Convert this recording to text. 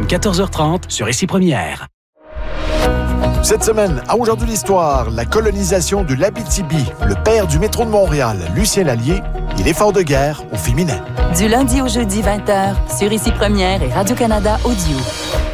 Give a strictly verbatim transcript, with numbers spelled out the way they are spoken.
semaine, quatorze heures trente, sur Ici Première. Cette semaine, à Aujourd'hui l'Histoire, la colonisation de l'Abitibi, le père du métro de Montréal, Lucien Lallier, et l'effort de guerre au féminin. Du lundi au jeudi vingt heures, sur Ici Première et Radio-Canada Audio.